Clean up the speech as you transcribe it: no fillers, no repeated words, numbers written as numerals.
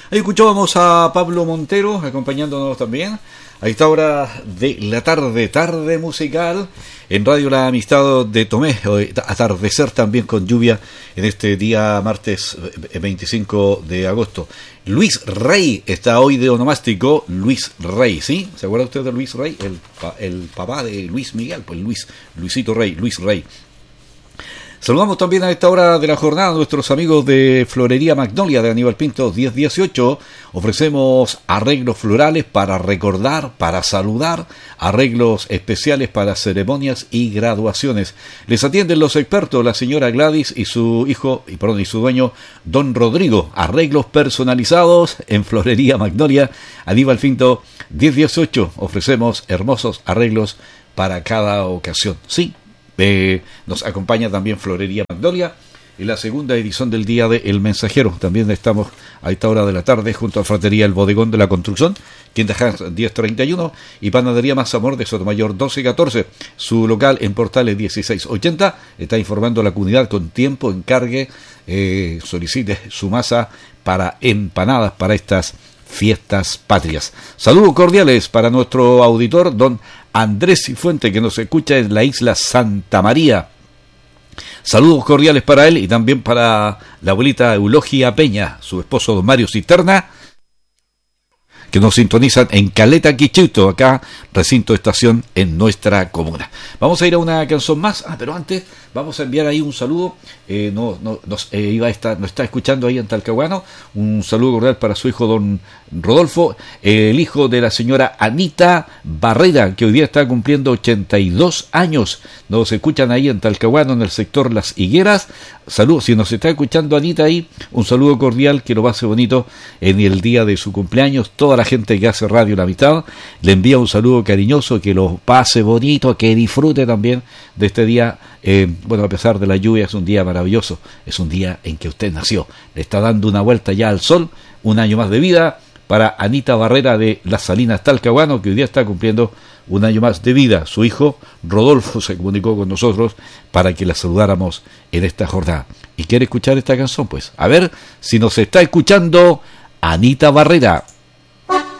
Ahí escuchábamos a Pablo Montero acompañándonos también a esta hora de la tarde musical en Radio La Amistad de Tomé. Atardecer también con lluvia en este día martes 25 de agosto. Luis Rey está hoy de onomástico. Luis Rey, ¿sí? ¿Se acuerda usted de Luis Rey? El papá de Luis Miguel, pues Luisito Rey, Luis Rey. Saludamos también a esta hora de la jornada a nuestros amigos de Florería Magnolia de Aníbal Pinto 1018. Ofrecemos arreglos florales para recordar, para saludar, arreglos especiales para ceremonias y graduaciones. Les atienden los expertos, la señora Gladys y su hijo, y su dueño, don Rodrigo. Arreglos personalizados en Florería Magnolia, Aníbal Pinto 1018. Ofrecemos hermosos arreglos para cada ocasión. Sí. Nos acompaña también Florería Magnolia en la segunda edición del Día de El Mensajero. También estamos a esta hora de la tarde junto a Fratería El Bodegón de la Construcción, Quinta Hans 1031 y Panadería Más Amor de Sotomayor 1214. Su local en Portales 1680. Está informando a la comunidad con tiempo, encargue, solicite su masa para empanadas para estas fiestas patrias. Saludos cordiales para nuestro auditor, don Andrés Cifuente, que nos escucha en la isla Santa María. Saludos cordiales para él y también para la abuelita Eulogia Peña, su esposo don Mario Cisterna, que nos sintonizan en Caleta Quichuto, acá, recinto estación en nuestra comuna. Vamos a ir a una canción más, pero antes vamos a enviar ahí un saludo. Nos está escuchando ahí en Talcahuano. Un saludo cordial para su hijo don Rodolfo, el hijo de la señora Anita Barrera, que hoy día está cumpliendo 82 años. Nos escuchan ahí en Talcahuano, en el sector Las Higueras. Saludos, si nos está escuchando Anita ahí, un saludo cordial, que lo pase bonito en el día de su cumpleaños. Toda la gente que hace Radio La Amistad le envía un saludo cariñoso, que lo pase bonito, que disfrute también de este día. A pesar de la lluvia, es un día maravilloso, es un día en que usted nació, le está dando una vuelta ya al sol, un año más de vida para Anita Barrera de Las Salinas Talcahuano, que hoy día está cumpliendo un año más de vida. Su hijo Rodolfo se comunicó con nosotros para que la saludáramos en esta jornada. ¿Y quiere escuchar esta canción? Pues a ver si nos está escuchando Anita Barrera.